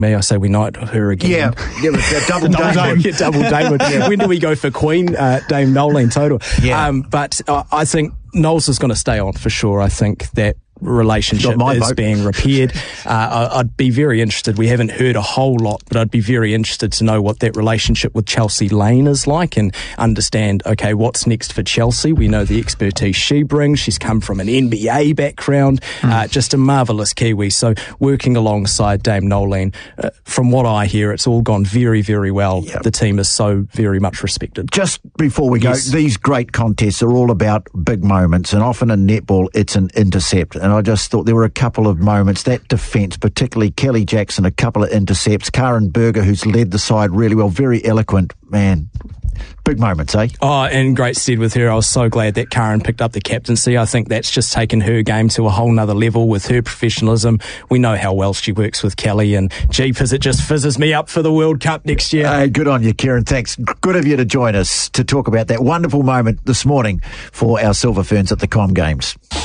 Me, I say we knight her again. Yeah, double Dame. Double Dame. When do we go for Queen? Dame Noeline Total. Yeah. But I think Knowles is going to stay on for sure. I think that relationship is being repaired. I'd be very interested. We haven't heard a whole lot, but I'd be very interested to know what that relationship with Chelsea Lane is like and understand, okay, what's next for Chelsea? We know the expertise she brings. She's come from an NBA background, just a marvellous Kiwi. So working alongside Dame Noeline, from what I hear, it's all gone very, very well. Yep. The team is so very much respected. Just before we go, these great contests are all about big moments, and often in netball, it's an intercept. And I just thought there were a couple of moments, that defence, particularly Kelly Jackson, a couple of intercepts, Karen Berger, who's led the side really well, very eloquent, man. Big moments, eh? Oh, in great stead with her. I was so glad that Karen picked up the captaincy. I think that's just taken her game to a whole nother level with her professionalism. We know how well she works with Kelly, and jeepers, it just fizzes me up for the World Cup next year. Hey, good on you, Kieran. Thanks. Good of you to join us to talk about that wonderful moment this morning for our Silver Ferns at the Com Games.